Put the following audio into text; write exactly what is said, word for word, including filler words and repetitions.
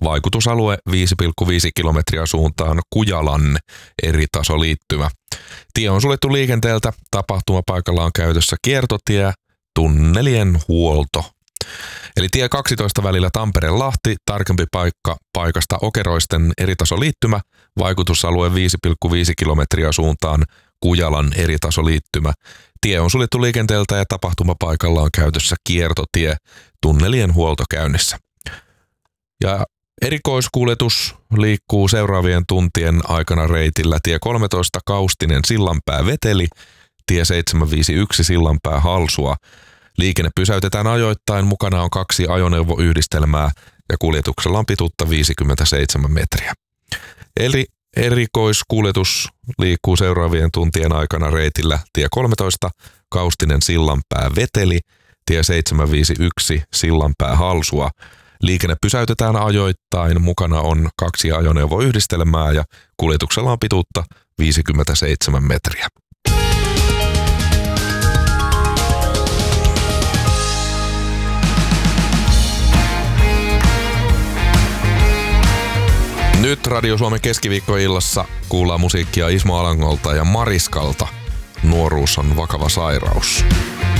vaikutusalue viisi pilkku viisi kilometriä suuntaan Kujalan eritasoliittymä. Tie on suljettu liikenteeltä, tapahtumapaikalla on käytössä kiertotie, tunnelien huolto. Eli tie kaksitoista välillä Tampere-Lahti, tarkempi paikka paikasta Okeroisten eritasoliittymä, vaikutusalue viisi pilkku viisi kilometriä suuntaan Kujalan eritasoliittymä. Tie on suljettu liikenteeltä ja tapahtumapaikalla on käytössä kiertotie, tunnelien huolto käynnissä. Ja erikoiskuljetus liikkuu seuraavien tuntien aikana reitillä tie kolmetoista Kaustinen Sillanpää Veteli, tie seitsemänsataaviisikymmentäyksi Sillanpää Halsua. Liikenne pysäytetään ajoittain, mukana on kaksi ajoneuvoyhdistelmää ja kuljetuksella on pituutta viisikymmentäseitsemän metriä. Eli erikoiskuljetus liikkuu seuraavien tuntien aikana reitillä tie kolmetoista Kaustinen Sillanpää Veteli, tie seitsemänsataaviisikymmentäyksi Sillanpää Halsua. Liikenne pysäytetään ajoittain, mukana on kaksi ajoneuvoyhdistelmää ja kuljetuksella on pituutta viisikymmentäseitsemän metriä. Nyt Radio Suomen keskiviikkoillassa kuullaan musiikkia Ismo Alangolta ja Mariskalta. Nuoruus on vakava sairaus.